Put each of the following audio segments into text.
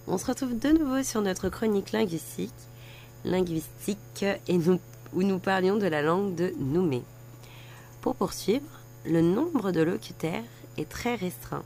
On se retrouve de nouveau sur notre chronique linguistique où nous parlions de la langue de Noumé. Pour poursuivre, le nombre de locuteurs est très restreint.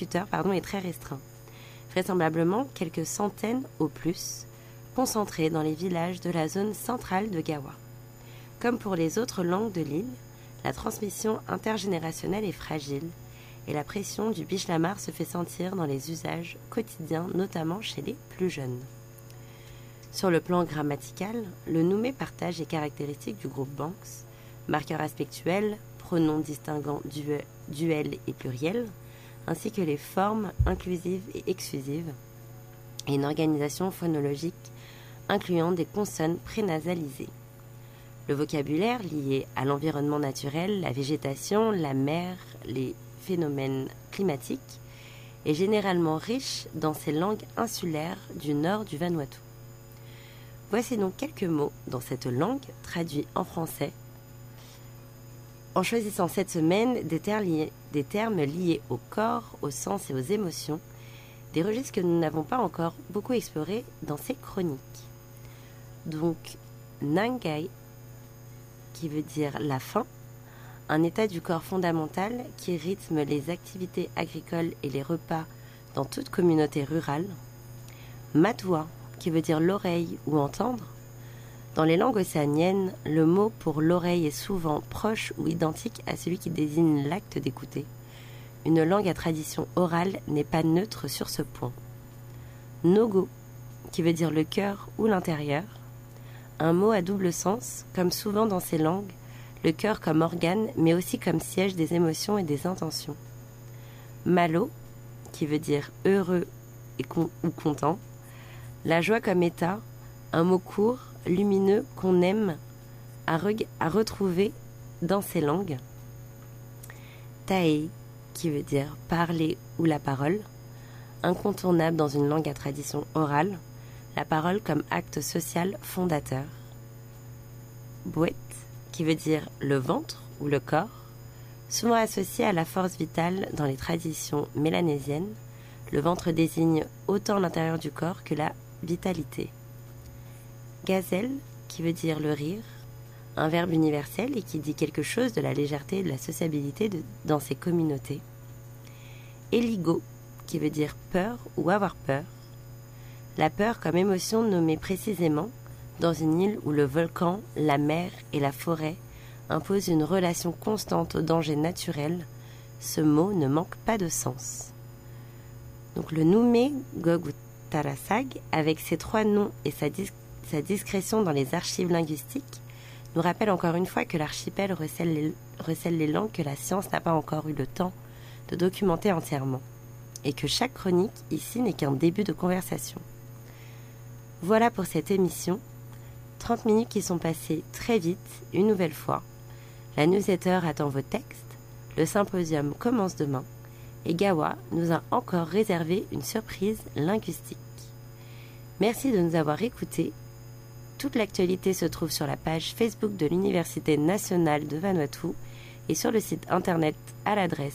Vraisemblablement quelques centaines au plus, concentrés dans les villages de la zone centrale de Gawa. Comme pour les autres langues de l'île, la transmission intergénérationnelle est fragile et la pression du bishlamar se fait sentir dans les usages quotidiens, notamment chez les plus jeunes. Sur le plan grammatical, le noumé partage les caractéristiques du groupe Banks, marqueurs aspectuels, pronoms distinguant duel et pluriel, ainsi que les formes inclusives et exclusives, et une organisation phonologique incluant des consonnes prénasalisées. Le vocabulaire lié à l'environnement naturel, la végétation, la mer, les phénomènes climatiques est généralement riche dans ces langues insulaires du nord du Vanuatu. Voici donc quelques mots dans cette langue traduits en français, en choisissant cette semaine des termes liés au corps, au sens et aux émotions, des registres que nous n'avons pas encore beaucoup explorés dans ces chroniques. Donc, Nangai, qui veut dire la faim, un état du corps fondamental qui rythme les activités agricoles et les repas dans toute communauté rurale. Matua, qui veut dire l'oreille ou entendre. Dans les langues océaniennes, le mot pour l'oreille est souvent proche ou identique à celui qui désigne l'acte d'écouter. Une langue à tradition orale n'est pas neutre sur ce point. Nogo, qui veut dire le cœur ou l'intérieur. Un mot à double sens, comme souvent dans ces langues, le cœur comme organe, mais aussi comme siège des émotions et des intentions. Malo, qui veut dire heureux ou content. La joie comme état, un mot court, lumineux, qu'on aime à retrouver dans ces langues. Tae, qui veut dire parler ou la parole, incontournable dans une langue à tradition orale, la parole comme acte social fondateur. Bouet, qui veut dire le ventre ou le corps, souvent associé à la force vitale dans les traditions mélanésiennes, le ventre désigne autant l'intérieur du corps que la vitalité. Gazelle, qui veut dire le rire, un verbe universel et qui dit quelque chose de la légèreté et de la sociabilité dans ces communautés. Eligo, qui veut dire peur ou avoir peur, la peur comme émotion nommée précisément dans une île où le volcan, la mer et la forêt imposent une relation constante au danger naturel, ce mot ne manque pas de sens. Donc le Noumé Gogutarasag, avec ses trois noms et sa discrétion dans les archives linguistiques, nous rappelle encore une fois que l'archipel recèle les langues que la science n'a pas encore eu le temps de documenter entièrement, et que chaque chronique ici n'est qu'un début de conversation. Voilà pour cette émission, 30 minutes qui sont passées très vite, une nouvelle fois. La newsletter attend vos textes, le symposium commence demain, et Gawa nous a encore réservé une surprise linguistique. Merci de nous avoir écoutés. Toute l'actualité se trouve sur la page Facebook de l'Université nationale de Vanuatu et sur le site internet à l'adresse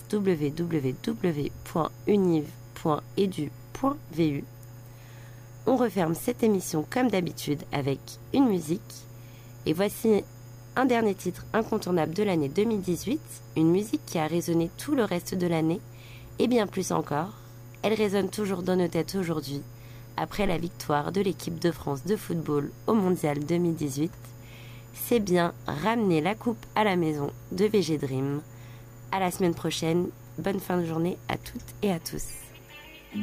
www.univ.edu.vu. On referme cette émission comme d'habitude avec une musique. Et voici un dernier titre incontournable de l'année 2018, une musique qui a résonné tout le reste de l'année et bien plus encore. Elle résonne toujours dans nos têtes aujourd'hui, après la victoire de l'équipe de France de football au Mondial 2018. C'est bien ramener la coupe à la maison de VG Dream. À la semaine prochaine. Bonne fin de journée à toutes et à tous.